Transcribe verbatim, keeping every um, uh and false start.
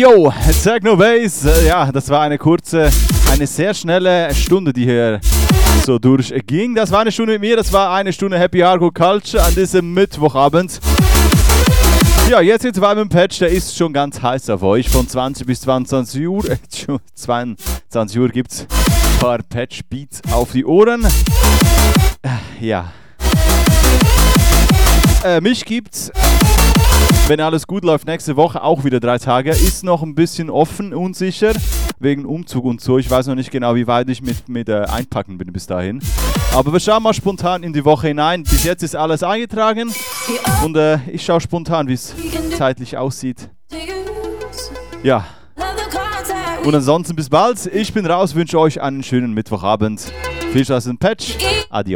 Yo, Techno Bass, äh, ja, das war eine kurze, eine sehr schnelle Stunde, die hier so durchging. Das war eine Stunde mit mir, das war eine Stunde Happy Hardcore Culture an diesem Mittwochabend. Ja, jetzt geht's weiter mit dem Patch, der ist schon ganz heiß auf euch. Von zwanzig bis zweiundzwanzig Uhr, äh, zweiundzwanzig Uhr gibt's ein paar Patch-Beats auf die Ohren. Äh, ja. Äh, mich gibt's, wenn alles gut läuft, nächste Woche auch wieder drei Tage. Ist noch ein bisschen offen, unsicher, wegen Umzug und so. Ich weiß noch nicht genau, wie weit ich mit, mit äh, einpacken bin bis dahin. Aber wir schauen mal spontan in die Woche hinein. Bis jetzt ist alles eingetragen und äh, ich schaue spontan, wie es zeitlich aussieht. Ja. Und ansonsten bis bald. Ich bin raus, wünsche euch einen schönen Mittwochabend. Viel Spaß im Patch. Adios.